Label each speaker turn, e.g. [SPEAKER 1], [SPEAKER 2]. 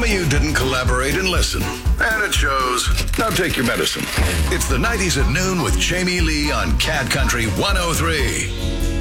[SPEAKER 1] of you didn't collaborate and listen. And it shows. Now take your medicine. It's the 90s at noon with Jamie Lee on Cat Country 103.